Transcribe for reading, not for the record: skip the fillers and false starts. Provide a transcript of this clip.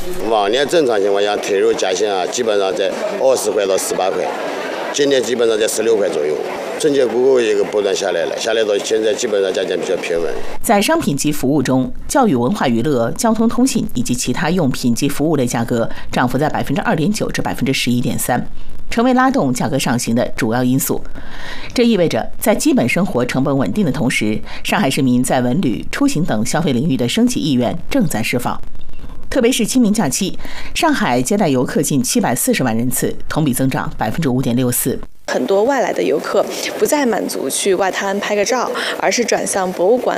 往年正常情况下，退肉价钱基本上在20块到18块，今年基本上在16块左右。春节过后一个不断下来了，下来到现在基本上价钱比较平稳。 在商品及服务中，教育、文化娱乐、交通通信以及其他用品及服务类价格涨幅在2.9%至11.3%，成为拉动价格上行的主要因素。这意味着，在基本生活成本稳定的同时，上海市民在文旅、出行等消费领域的升级意愿正在释放。特别是清明假期，上海接待游客近740万人次，同比增长5.64%。 很多外来的游客不再满足去外滩拍个照，而是转向博物馆